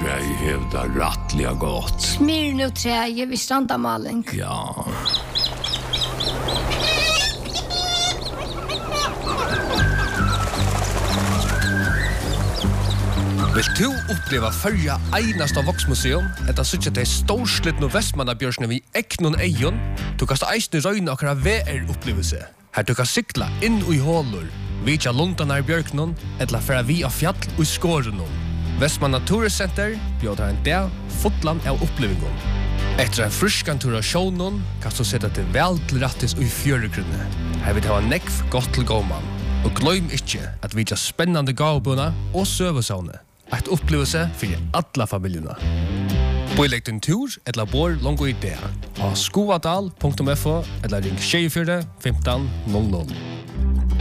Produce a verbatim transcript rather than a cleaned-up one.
Smirnutræi hevda rattliga gott. Smirnutræi vid strandamaling. Ja. Vill du uppleva förja einasta voksmuseum, etta sutja til storslittno Vestmannabjørsne vi eknon eion, du kast eisne røyne akkara V R-upplevelse. Her du kan sykla inn i hålur, vitja lundanar bjørknon, etla færa vi av fjall og skårenon. Vestmanna Turiscenter bjóðar en dag fotland av opplevingon. Etter en fruskan tur av sjånon, kan du setta til vel til rattis og i fjøregrunne. Her vil det ha nekv godt til gåman. Og gløym ikkje at vitja spennande gavbuna og søvesavne. Et opplevelse for alla familjerna. Boilegg din tur, eller bor longo i det. Ha skoadal punktum f o, eller ring tjue fire femten null null.